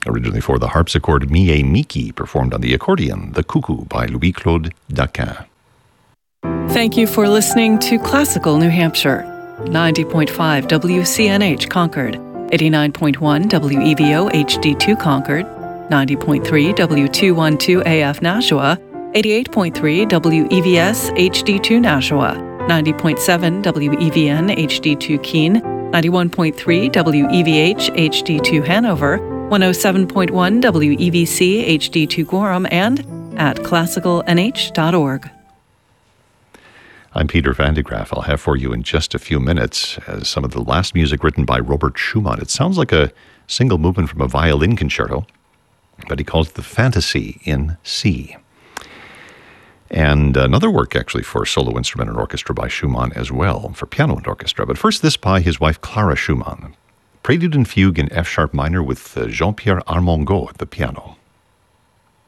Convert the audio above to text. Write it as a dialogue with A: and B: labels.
A: Originally for the harpsichord, Mie Miki performed on the accordion, The Cuckoo by Louis-Claude Daquin.
B: Thank you for listening to Classical New Hampshire. 90.5 WCNH Concord, 89.1 WEVO HD2 Concord, 90.3 W212 AF Nashua, 88.3 WEVS HD2 Nashua, 90.7 WEVN HD2 Keene, 91.3 WEVH HD2 Hanover, 107.1 WEVC HD2 Gorham, and at classicalnh.org.
A: I'm Peter Van de Graaff. I'll have for you in just a few minutes some of the last music written by Robert Schumann. It sounds like a single movement from a violin concerto, but he calls it the Fantasy in C. And another work actually for solo instrument and orchestra by Schumann as well, for piano and orchestra. But first, this by his wife Clara Schumann. Prelude and Fugue in F-sharp minor with Jean-Pierre Armengaud at the piano.